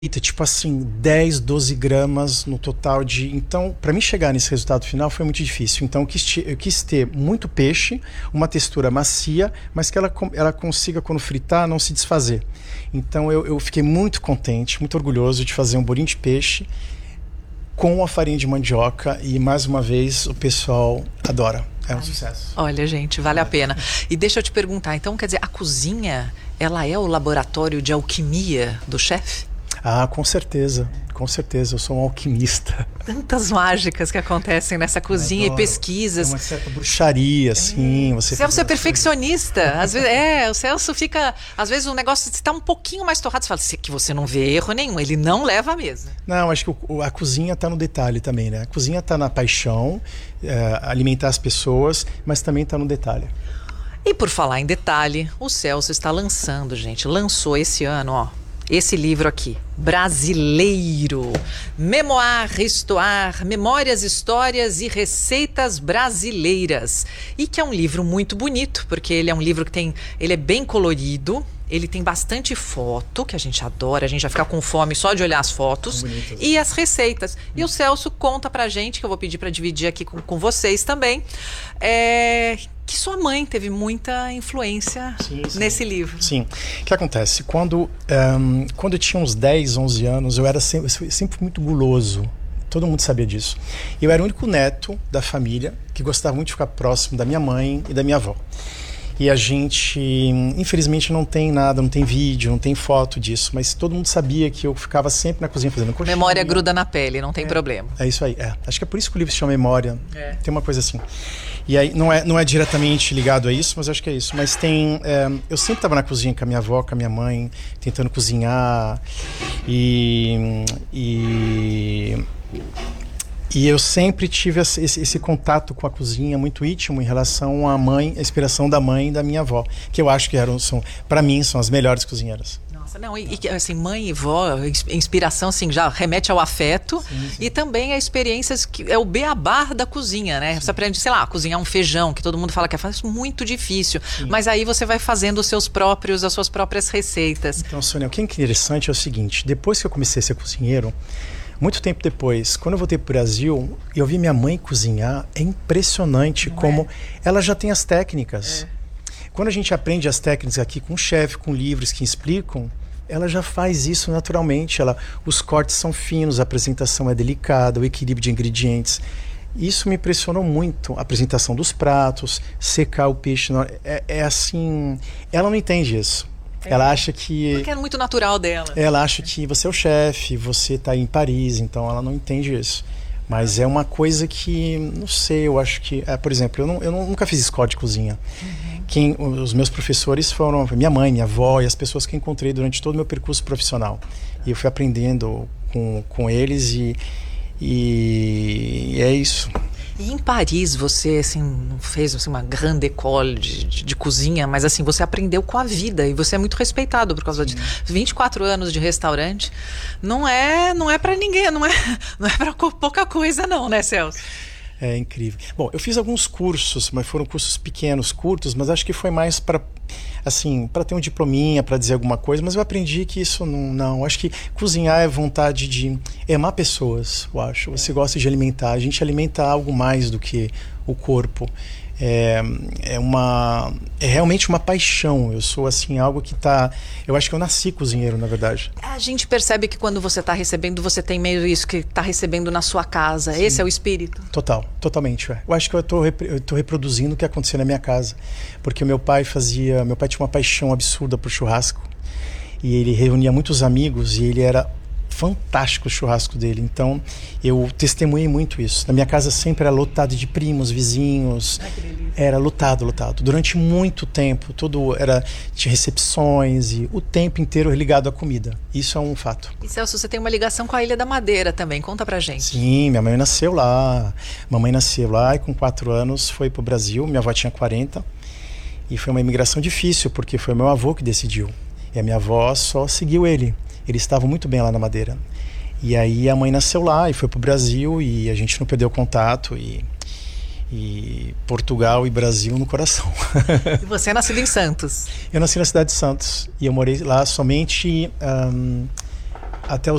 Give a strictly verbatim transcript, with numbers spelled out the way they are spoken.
tipo assim, dez, doze gramas no total de... Então, para mim chegar nesse resultado final foi muito difícil. Então, eu quis, eu quis ter muito peixe, uma textura macia, mas que ela, ela consiga, quando fritar, não se desfazer. Então, eu, eu fiquei muito contente, muito orgulhoso de fazer um bolinho de peixe com a farinha de mandioca e, mais uma vez, o pessoal adora. É um Ai, sucesso. Olha, gente, vale é. a pena. E deixa eu te perguntar, então, quer dizer, a cozinha, ela é o laboratório de alquimia do chefe? Ah, com certeza, com certeza, eu sou um alquimista. Tantas mágicas que acontecem nessa cozinha e pesquisas. É uma certa bruxaria, assim. É. Você Celso é perfeccionista. Às vezes, é, o Celso fica... Às vezes o negócio está um pouquinho mais torrado, você fala que você não vê erro nenhum, ele não leva a mesa. Não, acho que o, a cozinha está no detalhe também, né? A cozinha está na paixão, é, alimentar as pessoas, mas também está no detalhe. E por falar em detalhe, o Celso está lançando, gente, lançou esse ano, ó, esse livro aqui, Brasileiro, Memoir, Histoire, Memórias, Histórias e Receitas Brasileiras. E que é um livro muito bonito, porque ele é um livro que tem, ele é bem colorido, ele tem bastante foto, que a gente adora, a gente já fica com fome só de olhar as fotos, e as receitas. E o Celso conta pra gente, que eu vou pedir para dividir aqui com, com vocês também, é... que sua mãe teve muita influência sim, sim. nesse livro. Sim. O que acontece? Quando, um, quando eu tinha uns dez, onze anos, eu era sempre, sempre muito guloso. Todo mundo sabia disso. Eu era o único neto da família que gostava muito de ficar próximo da minha mãe e da minha avó. E a gente, infelizmente, não tem nada, não tem vídeo, não tem foto disso, mas todo mundo sabia que eu ficava sempre na cozinha fazendo coxinha. Memória gruda na pele, não tem é, problema. É isso aí, é. Acho que é por isso que o livro se chama Memória. É. Tem uma coisa assim. E aí, não é, não é diretamente ligado a isso, mas acho que é isso. Mas tem... É, eu sempre estava na cozinha com a minha avó, com a minha mãe, tentando cozinhar. E... e E eu sempre tive esse, esse contato com a cozinha muito íntimo em relação à mãe, a inspiração da mãe e da minha avó, que eu acho que eram, são, para mim, são as melhores cozinheiras. Nossa, não, e, e assim, mãe e vó, inspiração, assim, já remete ao afeto sim, sim. E também a experiências que é o beabá da cozinha, né? Sim. Você aprende, sei lá, cozinhar um feijão, que todo mundo fala que é fácil, muito difícil, sim. Mas aí você vai fazendo os seus próprios, as suas próprias receitas. Então, Sônia, o que é interessante é o seguinte, depois que eu comecei a ser cozinheiro, muito tempo depois, quando eu voltei para o Brasil e eu vi minha mãe cozinhar, é impressionante não como é? Ela já tem as técnicas. É. Quando a gente aprende as técnicas aqui com o chefe, com livros que explicam, ela já faz isso naturalmente. Ela, os cortes são finos, a apresentação é delicada, o equilíbrio de ingredientes. Isso me impressionou muito, a apresentação dos pratos, secar o peixe. É, é assim, ela não entende isso. É. Ela acha que... Porque é muito natural dela. Ela acha que você é o chefe, você está em Paris, então ela não entende isso. Mas é uma coisa que, não sei, eu acho que... É, por exemplo, eu, não, eu nunca fiz escola de cozinha. Uhum. Quem, os meus professores foram minha mãe, minha avó e as pessoas que encontrei durante todo o meu percurso profissional. E eu fui aprendendo com, com eles e, e, e é isso. E em Paris você assim, fez assim, uma grande école de, de, de cozinha, mas assim, você aprendeu com a vida e você é muito respeitado por causa disso. vinte e quatro anos de restaurante não é, não é para ninguém, não é, não é para pouca coisa não, né, Celso? É incrível. Bom, eu fiz alguns cursos, mas foram cursos pequenos, curtos, mas acho que foi mais para assim, para ter um diplominha, para dizer alguma coisa, mas eu aprendi que isso não, não, acho que cozinhar é vontade de amar pessoas, eu acho. Você gosta de alimentar, a gente alimenta algo mais do que o corpo. É, é uma é realmente uma paixão. Eu sou assim, algo que tá... Eu acho que eu nasci cozinheiro, na verdade. A gente percebe que quando você está recebendo, você tem meio isso que está recebendo na sua casa. Sim. Esse é o espírito? Total, totalmente. É. Eu acho que eu tô, eu tô reproduzindo o que aconteceu na minha casa. Porque meu pai fazia... Meu pai tinha uma paixão absurda por churrasco. E ele reunia muitos amigos e ele era... fantástico o churrasco dele, então eu testemunhei muito isso. Na minha casa sempre era lotado de primos, vizinhos, era lotado, lotado. Durante muito tempo, tudo era, tinha recepções e o tempo inteiro ligado à comida. Isso é um fato. E Celso, você tem uma ligação com a Ilha da Madeira também, conta pra gente. Sim, minha mãe nasceu lá, mamãe nasceu lá e com quatro anos foi pro Brasil, minha avó tinha quarenta e foi uma imigração difícil porque foi meu avô que decidiu e a minha avó só seguiu ele. Eles estavam muito bem lá na Madeira. E aí a mãe nasceu lá e foi pro Brasil e a gente não perdeu contato e, e Portugal e Brasil no coração. E você é nascido em Santos? Eu nasci na cidade de Santos e eu morei lá somente um, até os